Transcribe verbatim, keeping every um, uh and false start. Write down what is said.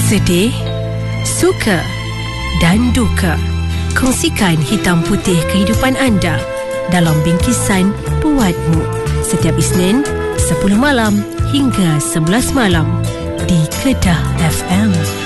Sedih, suka dan duka. Kongsikan hitam putih kehidupan anda dalam bingkisan Buatmu setiap Isnin sepuluh malam hingga sebelas malam di Kedah F M.